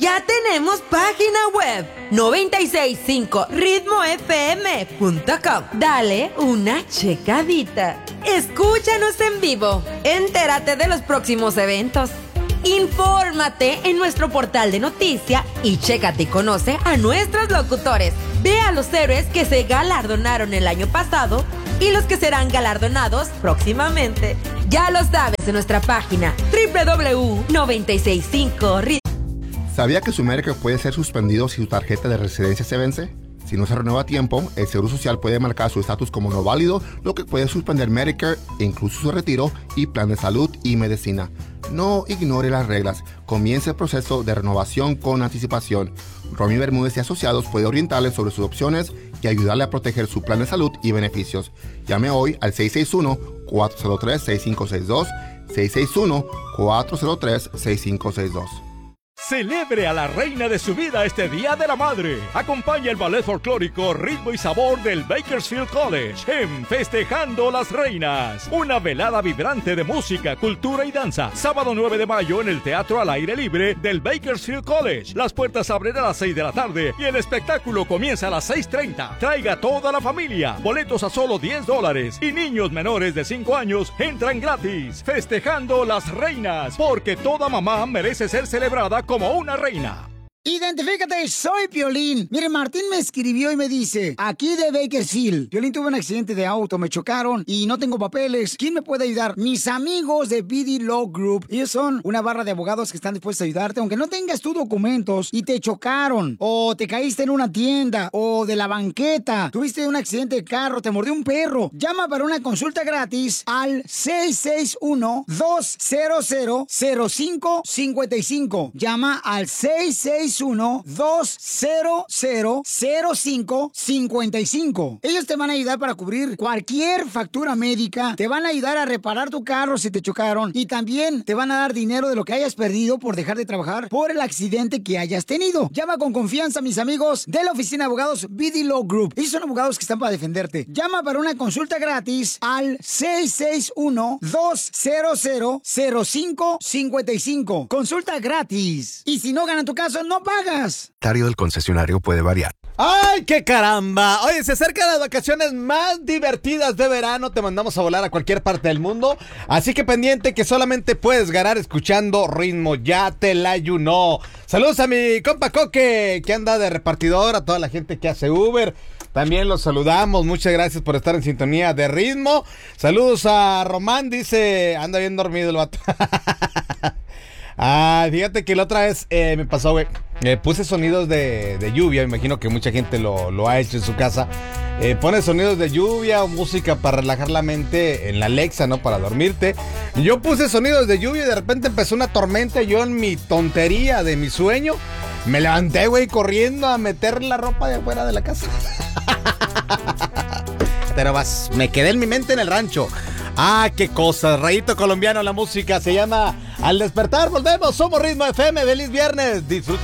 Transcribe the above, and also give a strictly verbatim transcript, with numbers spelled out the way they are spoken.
Ya tenemos página web noventa y seis punto cinco ritmo f m punto com. Dale una checadita. Escúchanos en vivo. Entérate de los próximos eventos. Infórmate en nuestro portal de noticias y chécate y conoce a nuestros locutores. Ve a los héroes que se galardonaron el año pasado y los que serán galardonados próximamente. Ya lo sabes en nuestra página doble u doble u doble u punto noventa y seis punto cinco ritmo. ¿Sabía que su Medicare puede ser suspendido si su tarjeta de residencia se vence? Si no se renueva a tiempo, el Seguro Social puede marcar su estatus como no válido, lo que puede suspender Medicare, incluso su retiro y plan de salud y medicina. No ignore las reglas. Comience el proceso de renovación con anticipación. Romy Bermúdez y Asociados puede orientarle sobre sus opciones y ayudarle a proteger su plan de salud y beneficios. Llame hoy al seis seis uno, cuatro cero tres, seis cinco seis dos, seis seis uno, cuatro cero tres, seis cinco seis dos. Celebre a la reina de su vida este Día de la Madre. Acompaña el ballet folclórico Ritmo y Sabor del Bakersfield College en Festejando las Reinas. Una velada vibrante de música, cultura y danza. Sábado nueve de mayo en el Teatro al Aire Libre del Bakersfield College. Las puertas abren a las seis de la tarde y el espectáculo comienza a las seis treinta. Traiga toda la familia. Boletos a solo diez dólares. Y niños menores de cinco años entran gratis. Festejando las Reinas. Porque toda mamá merece ser celebrada como como una reina. Identifícate, soy Piolín. Mire, Martín me escribió y me dice, aquí de Bakersfield, Piolín tuvo un accidente de auto, me chocaron y no tengo papeles. ¿Quién me puede ayudar? Mis amigos de B D Law Group. Ellos son una barra de abogados que están dispuestos a ayudarte, aunque no tengas tus documentos y te chocaron, o te caíste en una tienda, o de la banqueta, tuviste un accidente de carro, te mordió un perro. Llama para una consulta gratis al seis seis uno, dos cero cero, cero cinco cinco cinco. Llama al seis seis uno, dos cero cero, cero cinco cinco cinco. Ellos te van a ayudar para cubrir cualquier factura médica, te van a ayudar a reparar tu carro si te chocaron y también te van a dar dinero de lo que hayas perdido por dejar de trabajar por el accidente que hayas tenido. Llama con confianza a mis amigos de la oficina de abogados B D Law Group. Ellos son abogados que están para defenderte. Llama para una consulta gratis al seis seis uno, dos cero cero, cero cinco cinco cinco. Consulta gratis. Y si no ganan tu caso, no pagas. El horario del concesionario puede variar. ¡Ay, qué caramba! Oye, se acercan las vacaciones más divertidas de verano. Te mandamos a volar a cualquier parte del mundo. Así que pendiente que solamente puedes ganar escuchando Ritmo. Ya te la ayunó. Saludos a mi compa Coque, que anda de repartidor, a toda la gente que hace Uber. También los saludamos. Muchas gracias por estar en sintonía de Ritmo. Saludos a Román, dice, anda bien dormido el vato. Ah, fíjate que la otra vez eh, me pasó, güey. Eh, puse sonidos de, de lluvia. Me imagino que mucha gente lo, lo ha hecho en su casa. Eh, pone sonidos de lluvia o música para relajar la mente en la Alexa, ¿no? Para dormirte. Y yo puse sonidos de lluvia y de repente empezó una tormenta. Y yo en mi tontería de mi sueño me levanté, güey, corriendo a meter la ropa de afuera de la casa. Pero vas, me quedé en mi mente en el rancho. Ah, qué cosas. Rayito colombiano, la música se llama Al Despertar. Volvemos, somos Ritmo F M. Feliz viernes. Disfruten.